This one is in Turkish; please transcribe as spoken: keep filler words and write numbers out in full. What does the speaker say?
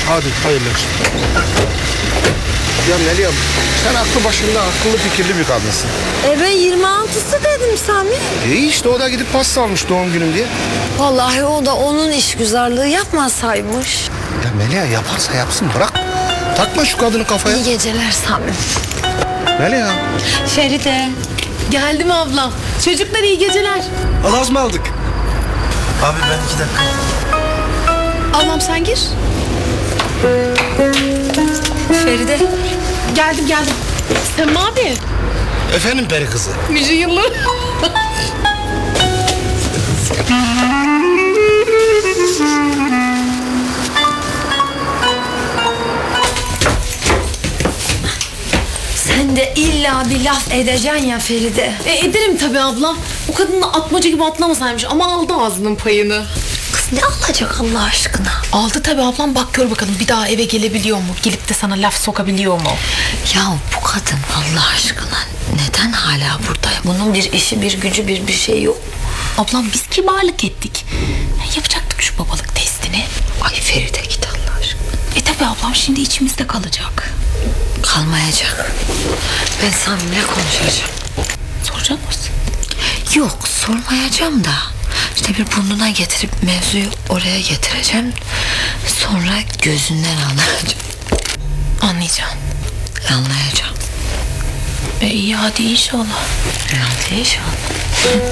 Hadi hayırlı olsun. Ya Meryem, sen aklı başında akıllı fikirli bir kadınsın. E ben yirmi altısı dedim Sami. İyi işte, o da gidip pasta almış doğum günüm diye. Vallahi o da onun işgüzarlığı yapmasaymış. Ya Melia yaparsa yapsın, bırak. Takma şu kadını kafaya. İyi geceler Sami. Melia. Feride. Geldim ablam. Çocuklar iyi geceler. Alaz mı aldık? Abi ben iki dakika. Ablam sen gir. Feride. Geldim geldim. Sema abi. Efendim peri kızı. Müjde yıllı. Sen de illa bir laf edeceksin ya Feride. E, ederim tabii ablam. O kadın da atmaca gibi atlamasaymış ama aldı ağzının payını. Kız ne alacak Allah aşkına? Aldı tabii ablam, bak gör bakalım bir daha eve gelebiliyor mu? Gelip de sana laf sokabiliyor mu? Ya bu kadın Allah aşkına neden hala burada? Bunun bir işi, bir gücü, bir bir şey yok. Ablam biz kibarlık ettik. Ya, yapacaktık şu babalık testini. Ay Feride git Allah aşkına. E tabii ablam şimdi içimizde kalacak. Kalmayacak. Ben Sami'yle konuşacağım. Soracak mısın? Yok sormayacağım da. İşte bir burnuna getirip mevzuyu oraya getireceğim. Sonra gözünden anlayacağım. Anlayacağım. Anlayacağım. E iyi hadi inşallah. Hadi inşallah.